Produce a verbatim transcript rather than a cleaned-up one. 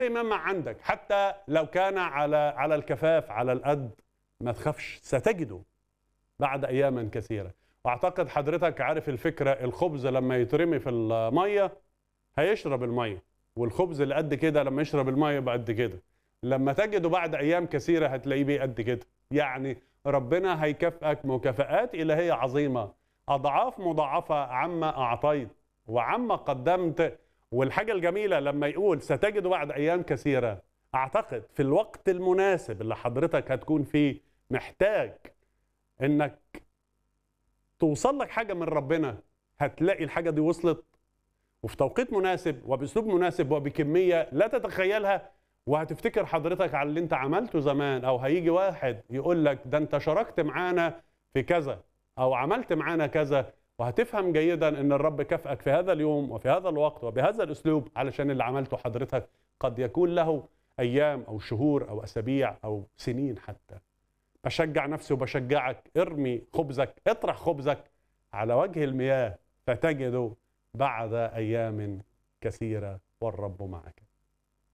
ما عندك حتى لو كان على على الكفاف على القد، ما تخافش ستجده بعد أيام كثيرة. وأعتقد حضرتك عارف الفكرة، الخبز لما يترمي في المية هيشرب المية، والخبز اللي قد كده لما يشرب المية يبقى قد كده، لما تجده بعد أيام كثيرة هتلاقيه بيه قد كده. يعني ربنا هيكافئك مكافآت إلهية عظيمة، أضعاف مضاعفة عما أعطيت وعما قدمت. والحاجة الجميلة لما يقول ستجد بعد أيام كثيرة، أعتقد في الوقت المناسب اللي حضرتك هتكون فيه محتاج إنك توصل لك حاجة من ربنا، هتلاقي الحاجة دي وصلت وفي توقيت مناسب وبأسلوب مناسب وبكمية لا تتخيلها. وهتفتكر حضرتك على اللي انت عملته زمان، أو هيجي واحد يقول لك ده انت شاركت معانا في كذا أو عملت معانا كذا، وهتفهم جيدا ان الرب كافئك في هذا اليوم وفي هذا الوقت وبهذا الاسلوب، علشان اللي عملته حضرتك قد يكون له ايام او شهور او اسابيع او سنين حتى. بشجع نفسي وبشجعك، ارمي خبزك، اطرح خبزك على وجه المياه فتجده بعد ايام كثيرة والرب معك.